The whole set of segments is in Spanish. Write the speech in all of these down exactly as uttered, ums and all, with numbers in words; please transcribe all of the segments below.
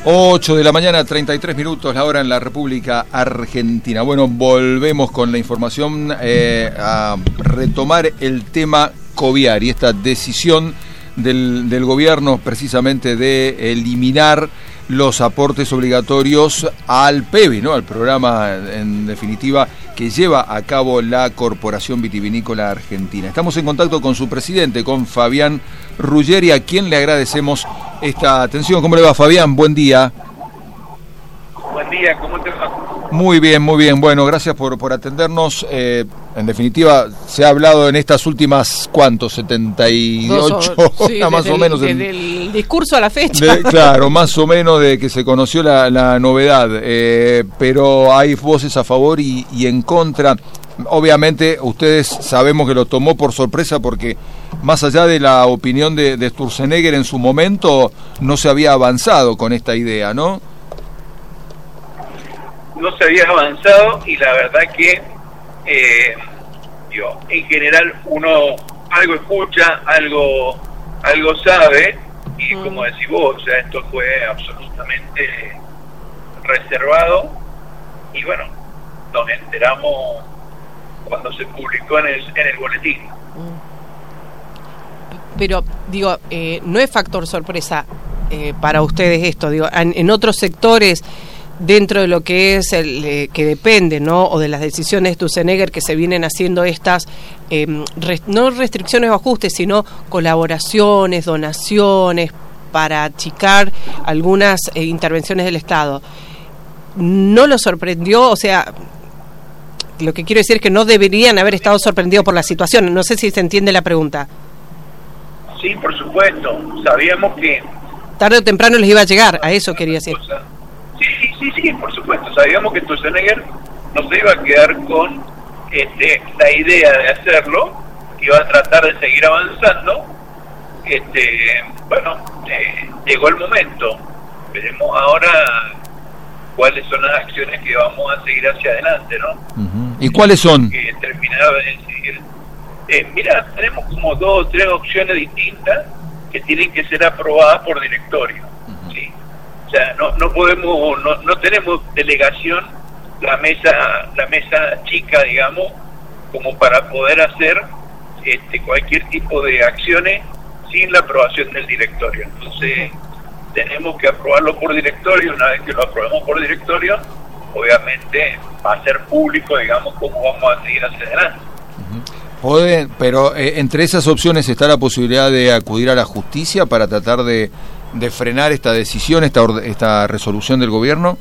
ocho de la mañana, treinta y tres minutos, la hora en la República Argentina. Bueno, volvemos con la información eh, a retomar el tema Coviar y esta decisión del, del gobierno precisamente de eliminar los aportes obligatorios al P E V I, ¿no? Al programa, en definitiva, que lleva a cabo la Corporación Vitivinícola Argentina. Estamos en contacto con su presidente, con Fabián Ruggeri, a quien le agradecemos esta atención. ¿Cómo le va, Fabián? Buen día. Buen día, ¿cómo te va? Muy bien, muy bien. Bueno, gracias por, por atendernos. Eh, en definitiva, se ha hablado en estas últimas, ¿cuántos? setenta y ocho, sí, más o el, menos. Desde el discurso a la fecha. De, claro, más o menos de que se conoció la, la novedad. Eh, pero hay voces a favor y, y en contra. Obviamente, ustedes sabemos que lo tomó por sorpresa porque, más allá de la opinión de, de Sturzenegger en su momento, no se había avanzado con esta idea, ¿no? No se había avanzado y la verdad que, eh, digo, en general uno algo escucha, algo algo sabe y mm. como decís vos, o sea, esto fue absolutamente reservado y bueno, nos enteramos cuando se publicó en el, en el boletín. Pero, digo, eh, no es factor sorpresa eh, para ustedes esto, digo, en, en otros sectores dentro de lo que es el eh, que depende, ¿no? O de las decisiones de Sturzenegger que se vienen haciendo estas eh, rest- no restricciones o ajustes, sino colaboraciones, donaciones para achicar algunas eh, intervenciones del Estado. ¿No lo sorprendió? O sea, lo que quiero decir es que no deberían haber estado sorprendidos por la situación. No sé si se entiende la pregunta. Sí, por supuesto. Sabíamos que tarde o temprano les iba a llegar, a eso quería decir. Sí, sí, sí, sí, por supuesto. Sabíamos que Sturzenegger no se iba a quedar con este, la idea de hacerlo, que iba a tratar de seguir avanzando. Este, bueno, eh, llegó el momento. Veremos ahora cuáles son las acciones que vamos a seguir hacia adelante, ¿no? Uh-huh. ¿Y cuáles son? Que terminaba de decidir. Eh, mira, tenemos como dos o tres opciones distintas que tienen que ser aprobadas por directorio. Uh-huh. ¿Sí? O sea, no, no podemos, no, no tenemos delegación, la mesa, la mesa chica, digamos, como para poder hacer este, cualquier tipo de acciones sin la aprobación del directorio. Entonces, tenemos que aprobarlo por directorio. Una vez que lo aprobemos por directorio, obviamente va a ser público, digamos, cómo vamos a seguir hacia adelante. Pueden, pero eh, entre esas opciones está la posibilidad de acudir a la justicia para tratar de, de frenar esta decisión, esta, esta resolución del gobierno.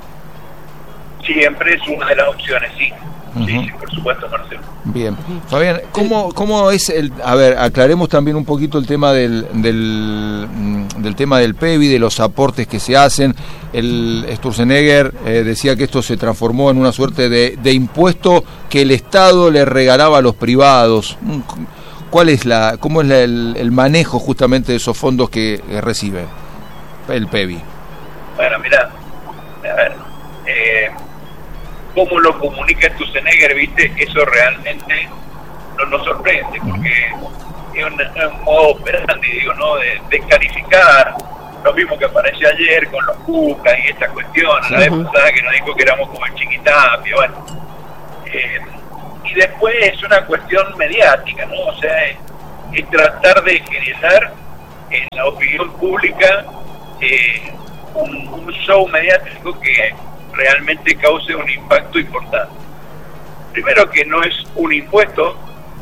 Siempre es una de las opciones, sí. Uh-huh. Sí, sí, por supuesto, Marcelo. Bien. Fabián, ¿cómo, cómo es el...? A ver, aclaremos también un poquito el tema del del, del tema del P E V I, de los aportes que se hacen. El Sturzenegger eh, decía que esto se transformó en una suerte de, de impuesto que el Estado le regalaba a los privados. ¿Cuál es la, cómo es la, el, el manejo justamente de esos fondos que recibe el P E V I? Bueno, mira, a ver... Eh, cómo lo comunica Sturzenegger, viste, eso realmente no nos sorprende, porque es un, un modo operandi, digo, ¿no? De descalificar, lo mismo que aparece ayer con los Cucas y esta cuestión, la vez pasada que nos dijo que éramos como el Chiquitapio, bueno. Eh, y después es una cuestión mediática, ¿no? O sea, es, es tratar de generar en la opinión pública eh, un, un show mediático que realmente cause un impacto importante. Primero, que no es un impuesto,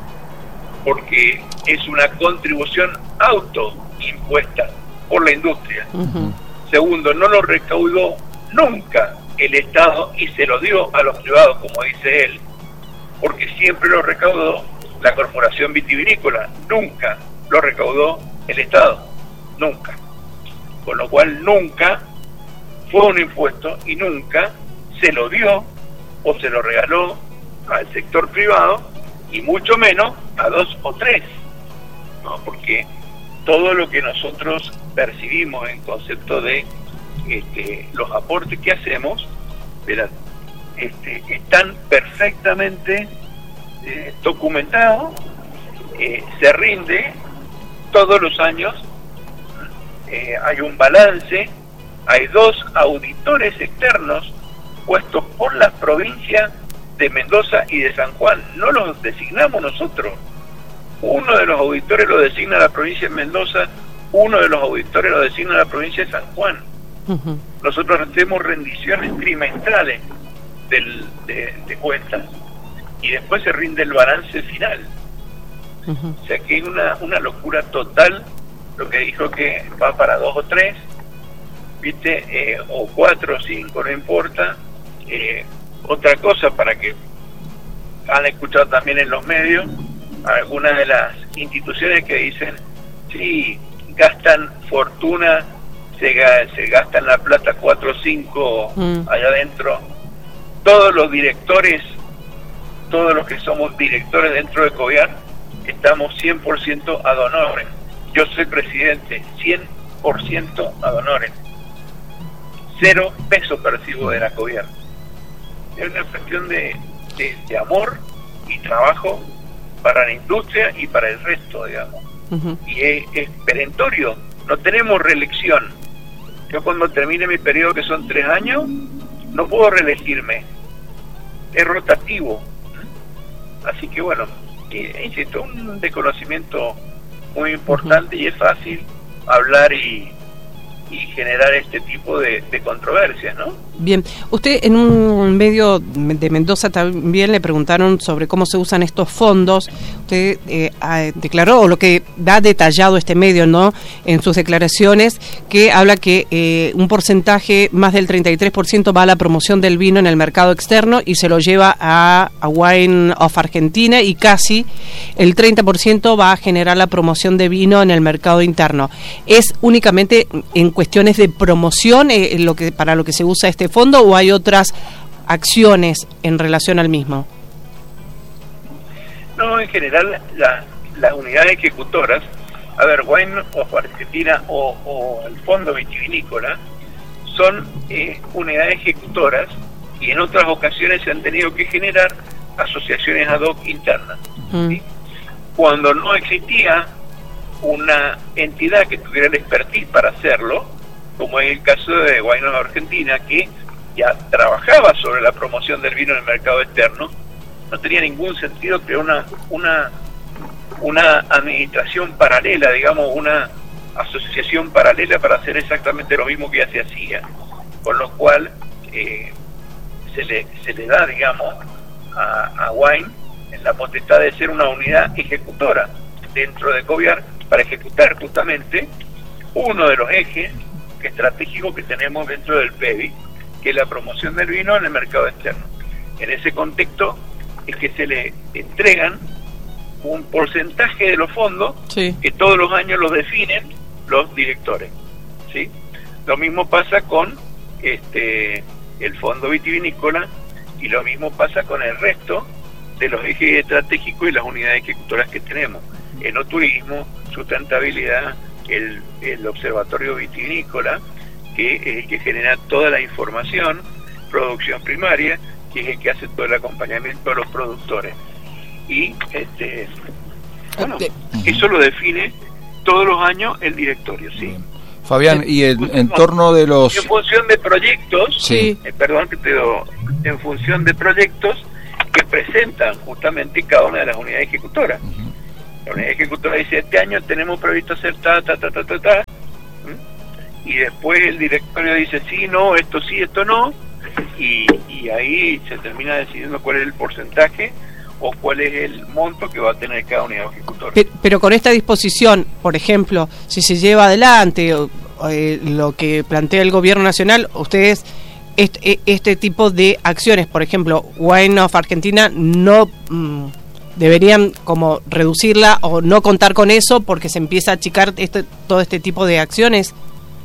porque es una contribución autoimpuesta por la industria. Uh-huh. Segundo, no lo recaudó nunca el Estado y se lo dio a los privados, como dice él, porque siempre lo recaudó la Corporación Vitivinícola, nunca lo recaudó el Estado, nunca. Con lo cual nunca fue un impuesto y nunca se lo dio o se lo regaló al sector privado y mucho menos a dos o tres, ¿no? Porque todo lo que nosotros percibimos en concepto de este, los aportes que hacemos, verán, este, están perfectamente eh, documentados, eh, se rinde todos los años, eh, hay un balance hay dos auditores externos puestos por las provincias de Mendoza y de San Juan, no los designamos nosotros. Uno de los auditores lo designa la provincia de Mendoza, uno de los auditores lo designa la provincia de San Juan. Uh-huh. Nosotros hacemos rendiciones trimestrales del, de, de cuentas y después se rinde el balance final. Uh-huh. O sea que es una, una locura total lo que dijo, que va para dos o tres, ¿viste? Eh, o cuatro o cinco, no importa. Eh, otra cosa, para que han escuchado también en los medios, algunas de las instituciones que dicen, sí, gastan fortuna, se, se gastan la plata cuatro o cinco mm. allá adentro. Todos los directores, todos los que somos directores dentro de COVIAR, estamos cien por ciento ad honorem. Yo soy presidente, cien por ciento ad honorem. Cero peso percibo de la COVIAR. Es una cuestión de, de, de amor y trabajo para la industria y para el resto, digamos. Uh-huh. Y es, es perentorio, no tenemos reelección. Yo cuando termine mi periodo, que son tres años, no puedo reelegirme, es rotativo. Así que bueno, insisto, un desconocimiento muy importante. Uh-huh. Y es fácil hablar y, y generar este tipo de, de controversias, ¿no? Bien, usted en un medio de Mendoza también le preguntaron sobre cómo se usan estos fondos. Usted eh, declaró, o lo que da detallado este medio, ¿no?, en sus declaraciones, que habla que eh, un porcentaje, más del treinta y tres por ciento, va a la promoción del vino en el mercado externo y se lo lleva a, a Wine of Argentina, y casi el treinta por ciento va a generar la promoción de vino en el mercado interno. ¿Es únicamente en cuestiones de promoción eh, lo que para lo que se usa este fondo, o hay otras acciones en relación al mismo? No, en general la, las unidades ejecutoras, a ver, Wine of Argentina o, o el Fondo Vitivinícola son eh, unidades ejecutoras, y en otras ocasiones se han tenido que generar asociaciones ad hoc internas. Mm. ¿Sí? Cuando no existía una entidad que tuviera el expertise para hacerlo, como es el caso de Wine of Argentina, que ya trabajaba sobre la promoción del vino en el mercado externo, no tenía ningún sentido crear una una una administración paralela, digamos, una asociación paralela para hacer exactamente lo mismo que ya se hacía, con lo cual eh, se le se le da, digamos, a, a Wine en la potestad de ser una unidad ejecutora dentro de COVIAR para ejecutar justamente uno de los ejes estratégicos que tenemos dentro del P E V I, que es la promoción del vino en el mercado externo. En ese contexto es que se le entregan un porcentaje de los fondos, sí, que todos los años los definen los directores, ¿sí? Lo mismo pasa con este el Fondo Vitivinícola, y lo mismo pasa con el resto de los ejes estratégicos y las unidades ejecutoras que tenemos: enoturismo, sustentabilidad, el, el Observatorio Vitivinícola, que es el que genera toda la información, producción primaria, que es el que hace todo el acompañamiento a los productores. Y este bueno, eso lo define todos los años el directorio, ¿sí? Fabián, y en, en torno de los... En función de proyectos, sí. eh, perdón, pero en función de proyectos que presentan justamente cada una de las unidades ejecutoras. Uh-huh. La unidad ejecutora dice, este año tenemos previsto hacer ta, ta, ta, ta, ta, ta, ¿Mm? y después el directorio dice, sí, no, esto sí, esto no, y, y ahí se termina decidiendo cuál es el porcentaje o cuál es el monto que va a tener cada unidad ejecutora. Pero, pero con esta disposición, por ejemplo, si se lleva adelante o, eh, lo que plantea el gobierno nacional, ustedes este, este tipo de acciones, por ejemplo, Wine of Argentina, no mmm, deberían como reducirla o no contar con eso porque se empieza a achicar este, todo este tipo de acciones.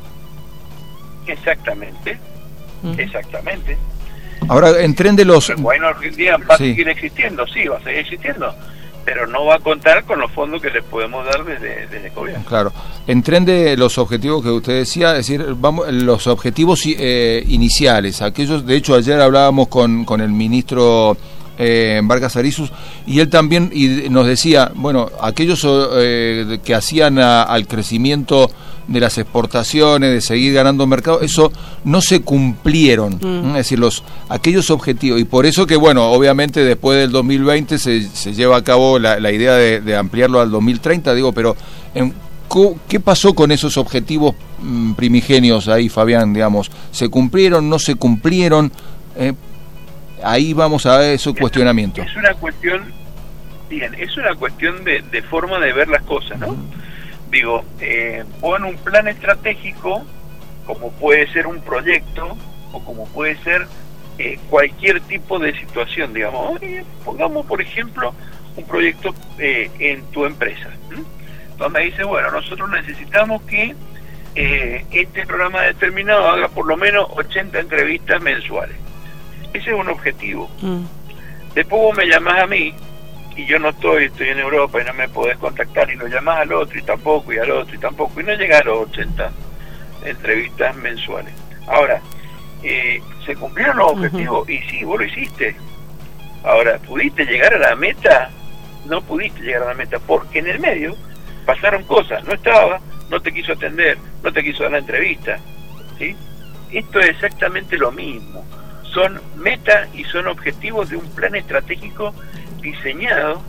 Exactamente, mm. exactamente. Ahora, en tren de los... Bueno, Argentina va a sí. seguir existiendo, sí, va a seguir existiendo, pero no va a contar con los fondos que les podemos dar desde, desde gobierno. Claro. En tren de los objetivos que usted decía, es decir, vamos, los objetivos eh, iniciales, aquellos, de hecho ayer hablábamos con, con el ministro eh, Vargas Arizus, y él también y nos decía, bueno, aquellos eh, que hacían a, al crecimiento de las exportaciones, de seguir ganando mercado, eso no se cumplieron, mm. es decir, los aquellos objetivos, y por eso que, bueno, obviamente después del dos mil veinte se, se lleva a cabo la, la idea de, de ampliarlo al dos mil treinta, digo, pero en, ¿qué pasó con esos objetivos mm, primigenios ahí, Fabián, digamos? ¿Se cumplieron, no se cumplieron? Eh, ahí vamos a ver esos cuestionamientos. Es una cuestión, bien, es una cuestión de, de forma de ver las cosas, ¿no? Mm. Digo, eh, o en un plan estratégico, como puede ser un proyecto, o como puede ser eh, cualquier tipo de situación, digamos, oye, pongamos por ejemplo un proyecto eh, en tu empresa, ¿sí? Donde dice, bueno, nosotros necesitamos que eh, este programa determinado haga por lo menos ochenta entrevistas mensuales. Ese es un objetivo. Mm. Después vos me llamás a mí, y yo no estoy, estoy en Europa y no me podés contactar, y lo llamás al otro y tampoco, y al otro y tampoco, y no llegás a los ochenta entrevistas mensuales. Ahora, eh, ¿se cumplieron los objetivos? Uh-huh. Y sí, vos lo hiciste. Ahora, ¿pudiste llegar a la meta? No pudiste llegar a la meta, porque en el medio pasaron cosas, no estaba, no te quiso atender, no te quiso dar la entrevista, ¿sí? Esto es exactamente lo mismo. Son metas y son objetivos de un plan estratégico diseñado,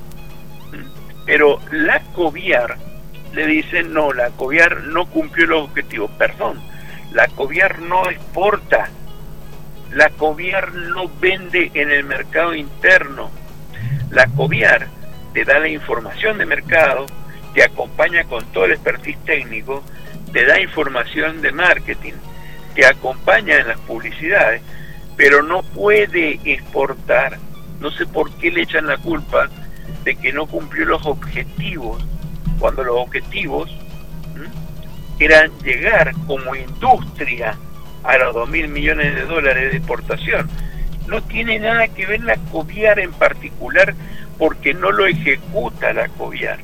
pero la COVIAR le dicen, no, la COVIAR no cumplió los objetivos. Perdón, la COVIAR no exporta, la COVIAR no vende en el mercado interno. La COVIAR te da la información de mercado, te acompaña con todo el expertise técnico, te da información de marketing, te acompaña en las publicidades, pero no puede exportar. No sé por qué le echan la culpa de que no cumplió los objetivos, cuando los objetivos ¿m? eran llegar como industria a los dos mil millones de dólares de exportación. No tiene nada que ver la COVIAR en particular, porque no lo ejecuta la COVIAR.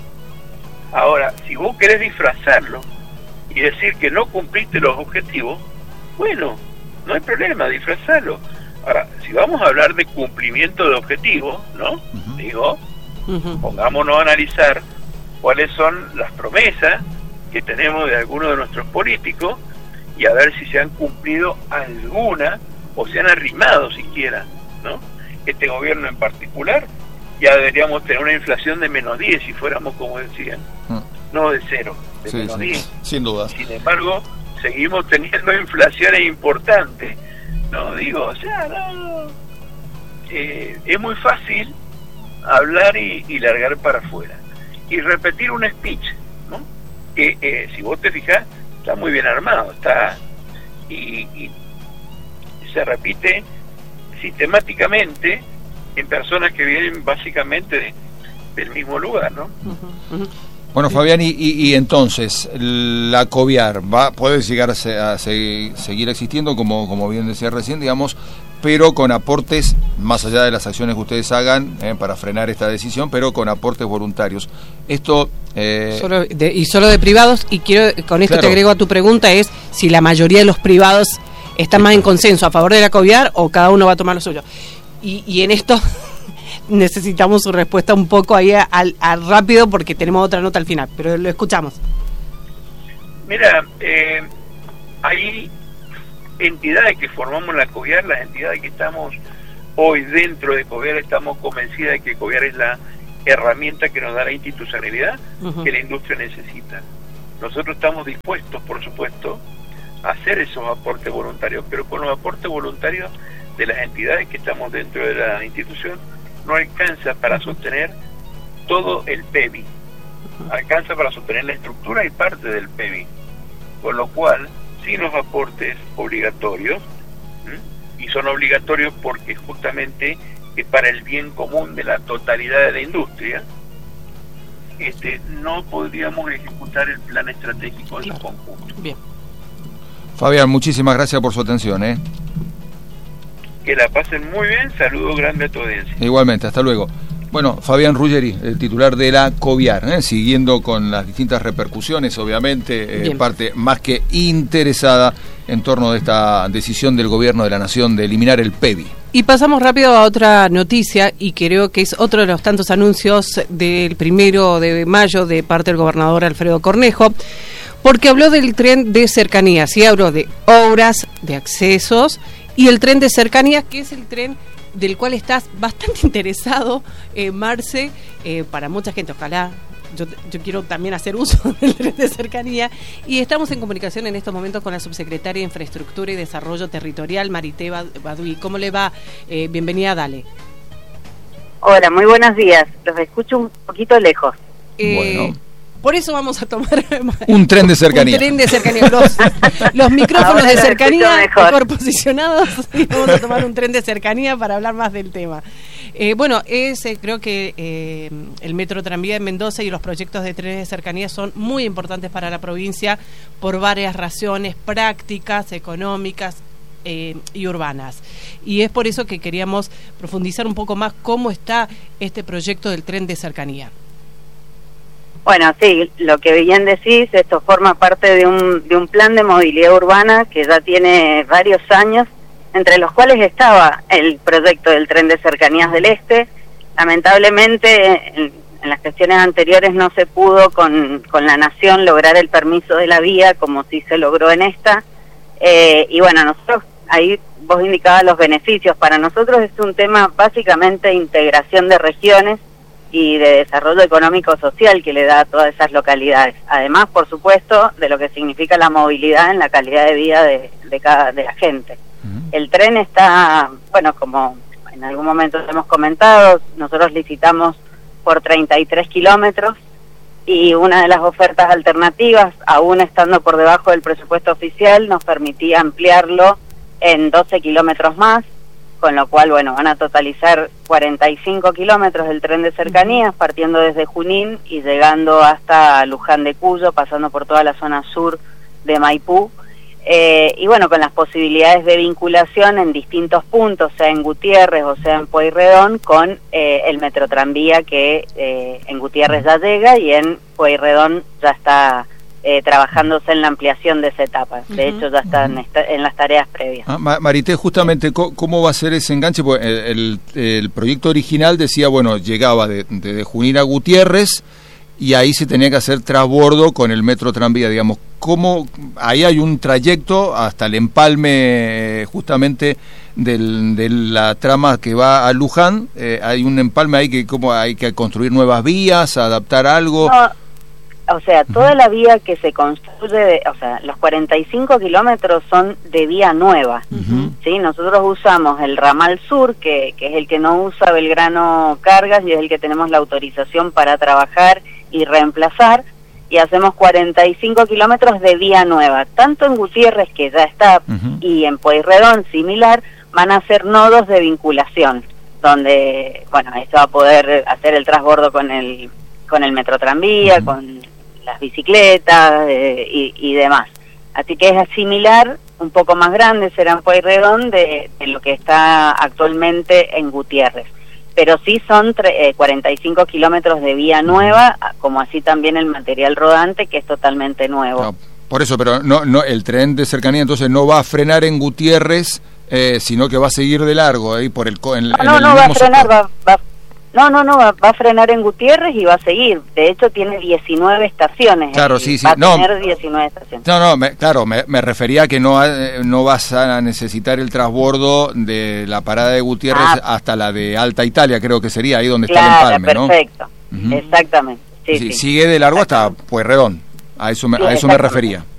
Ahora, si vos querés disfrazarlo y decir que no cumpliste los objetivos, bueno, no hay problema, disfrazarlo. Ahora, si vamos a hablar de cumplimiento de objetivos, ¿no? Uh-huh. Digo, uh-huh. pongámonos a analizar cuáles son las promesas que tenemos de algunos de nuestros políticos y a ver si se han cumplido alguna o se han arrimado siquiera, ¿no? Este gobierno en particular, ya deberíamos tener una inflación de menos diez si fuéramos como decían, uh-huh. no de cero, de sí, menos sí, diez. Sin duda. Sin embargo, seguimos teniendo inflaciones importantes. No, digo, o sea, no, eh, es muy fácil hablar y, y largar para afuera. Y repetir un speech, ¿no? Que eh, si vos te fijas, está muy bien armado, está y, y se repite sistemáticamente en personas que vienen básicamente de, del mismo lugar, ¿no? Uh-huh, uh-huh. Bueno, Fabián, y, y, y entonces, la COVIAR va puede llegar a, se, a se, seguir existiendo, como, como bien decía recién, digamos, pero con aportes, más allá de las acciones que ustedes hagan eh, para frenar esta decisión, pero con aportes voluntarios. Esto... Eh... Solo de, y solo de privados, y quiero con esto claro. te agrego a tu pregunta, es si la mayoría de los privados están más en consenso a favor de la COVIAR o cada uno va a tomar lo suyo. Y, y en esto... necesitamos su respuesta un poco ahí al, al rápido porque tenemos otra nota al final, pero lo escuchamos. Mira, eh, hay entidades que formamos la COVIAR, las entidades que estamos hoy dentro de COVIAR, estamos convencidas de que COVIAR es la herramienta que nos da la institucionalidad uh-huh. que la industria necesita. Nosotros estamos dispuestos, por supuesto, a hacer esos aportes voluntarios, pero con los aportes voluntarios de las entidades que estamos dentro de la institución no alcanza para sostener todo el P E B I, alcanza para sostener la estructura y parte del P E B I, con lo cual, sin los aportes obligatorios, ¿sí? y son obligatorios porque justamente es para el bien común de la totalidad de la industria, este, no podríamos ejecutar el plan estratégico en su conjunto. Bien. Fabián, muchísimas gracias por su atención, ¿eh? Que la pasen muy bien, saludo grande a tu audiencia. Igualmente, hasta luego. Bueno, Fabián Ruggeri, el titular de la COVIAR, ¿eh? siguiendo con las distintas repercusiones, obviamente, eh, parte más que interesada en torno de esta decisión del gobierno de la nación de eliminar el P E B I. Y pasamos rápido a otra noticia, y creo que es otro de los tantos anuncios del primero de mayo de parte del gobernador Alfredo Cornejo. porque habló del tren de cercanías, y habló de obras, de accesos, y el tren de cercanías, que es el tren del cual estás bastante interesado, eh, Marce, eh, para mucha gente, ojalá. Yo, yo quiero también hacer uso del tren de cercanía, y estamos en comunicación en estos momentos con la subsecretaria de Infraestructura y Desarrollo Territorial, Marité Baduy. ¿Cómo le va? Eh, bienvenida, dale. Hola, muy buenos días. Los escucho un poquito lejos. Eh, bueno. Por eso vamos a tomar un tren de cercanía. Un tren de cercanía. Los, los micrófonos de cercanía mejor. mejor posicionados, y vamos a tomar un tren de cercanía para hablar más del tema. Eh, bueno, es, eh, creo que eh, el Metro Tranvía en Mendoza y los proyectos de trenes de cercanía son muy importantes para la provincia por varias razones prácticas, económicas eh, y urbanas. Y es por eso que queríamos profundizar un poco más cómo está este proyecto del tren de cercanía. Bueno, sí, lo que bien decís, esto forma parte de un, de un plan de movilidad urbana que ya tiene varios años, entre los cuales estaba el proyecto del tren de cercanías del Este. Lamentablemente, en, en las gestiones anteriores no se pudo con, con la Nación lograr el permiso de la vía, como sí se logró en esta. Eh, y bueno, nosotros, ahí vos indicabas los beneficios. Para nosotros es un tema básicamente de integración de regiones y de desarrollo económico-social que le da a todas esas localidades. Además, por supuesto, de lo que significa la movilidad en la calidad de vida de, de cada de la gente. Uh-huh. El tren está, bueno, como en algún momento hemos comentado, nosotros licitamos por treinta y tres kilómetros, y una de las ofertas alternativas, aún estando por debajo del presupuesto oficial, nos permitía ampliarlo en doce kilómetros más, con lo cual, bueno, van a totalizar cuarenta y cinco kilómetros del tren de cercanías, partiendo desde Junín y llegando hasta Luján de Cuyo, pasando por toda la zona sur de Maipú, eh, y bueno, con las posibilidades de vinculación en distintos puntos, sea en Gutiérrez o sea en Pueyrredón, con eh, el Metrotranvía que eh, en Gutiérrez ya llega y en Pueyrredón ya está Eh, trabajándose en la ampliación de esa etapa. De uh-huh. hecho, ya están uh-huh. en las tareas previas. Ah, Marité, justamente, ¿cómo va a ser ese enganche? Porque el, el, el proyecto original decía, bueno, llegaba de, de, de Junín a Gutiérrez y ahí se tenía que hacer trasbordo con el Metro Tranvía, digamos. ¿Cómo? Ahí hay un trayecto hasta el empalme justamente del, de la trama que va a Luján. Eh, hay un empalme ahí que ¿cómo hay que construir nuevas vías, adaptar algo? No. O sea, toda la vía que se construye, de, o sea, los cuarenta y cinco kilómetros son de vía nueva, uh-huh. ¿sí? Nosotros usamos el ramal sur, que, que es el que no usa Belgrano Cargas y es el que tenemos la autorización para trabajar y reemplazar, y hacemos cuarenta y cinco kilómetros de vía nueva. Tanto en Gutiérrez, que ya está, uh-huh. y en Pueyrredón, similar, van a ser nodos de vinculación, donde, bueno, esto va a poder hacer el transbordo con el, con el Metrotranvía, uh-huh. con las bicicletas eh, y, y demás. Así que es similar, un poco más grande será en Pueyrredón de, de lo que está actualmente en Gutiérrez. Pero sí son tre- eh, cuarenta y cinco kilómetros de vía nueva, como así también el material rodante, que es totalmente nuevo. No, por eso, pero no, no, el tren de cercanía entonces no va a frenar en Gutiérrez, eh, sino que va a seguir de largo ahí por el... Co- en, no, en no, el no va a frenar, sector. va, va No, no, no, va, va a frenar en Gutiérrez y va a seguir. De hecho, tiene diecinueve estaciones. Claro, sí, sí. Va a no, tener diecinueve estaciones. No, no, me, claro, me, me refería a que no, no vas a necesitar el transbordo de la parada de Gutiérrez ah, hasta la de Alta Italia, creo que sería ahí donde claro, está el empalme, ¿no? Perfecto, uh-huh. Exactamente. Sí, sí, sí. Sigue de largo hasta Pueyrredón. A eso me, sí, a eso me refería.